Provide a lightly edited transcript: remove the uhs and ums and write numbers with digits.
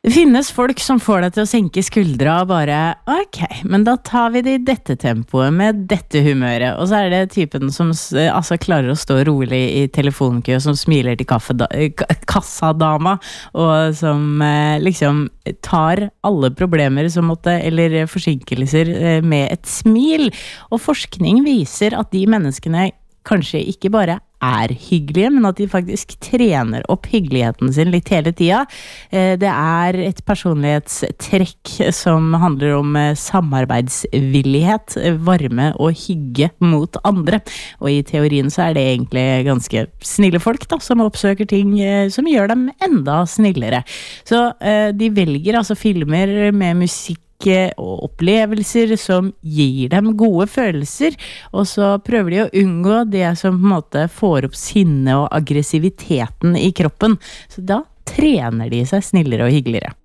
Det finnes folk som får deg til å senke skuldra og bare, ok, men da tar vi det i dette tempoet med dette humøret. Og så det typen som altså, klarer å stå rolig i telefonkø, som smiler til kassadama, og som liksom tar alle problemer som måtte, eller forsinkelser med et smil. Og forskning viser at de menneskene kanskje ikke bare hyggelige, men at de faktisk trener opp hyggeligheten sin litt hele tida. Det et personlighetstrekk som handler om samarbeidsvillighet, varme og hygge mot andre. Og i teorien så det egentlig ganske snille folk da, som oppsøker ting som gjør dem enda snillere. Så de velger altså filmer med musikk og opplevelser som gir dem gode følelser, og så prøver de å unngå det som på en måte får opp sinne og aggressiviteten i kroppen. Så da trener de seg snillere og hyggeligere.